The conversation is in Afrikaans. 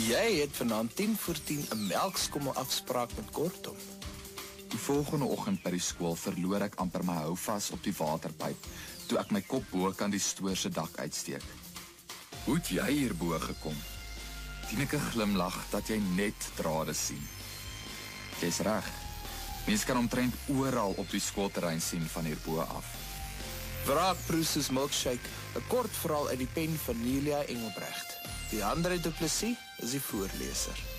Jy het vanaand 10:10 'n melkskommel afspraak met Kortom. Die volgende oggend by die skool verloor ek amper my houvas op die waterpyp, toe ek my kop bo kan die stoor se dak uitsteek. Hoe het jy hierbo gekom? Tineke glimlag dat jy net drade sien. Jy's reg. Mens kan omtrent oral op die skoolterrein sien van hierbo af. Wraakproe soos milkshake, 'n kort verhaal uit die pen van Nelia Engelbrecht. Die Andre Du Plessis is die voorleser.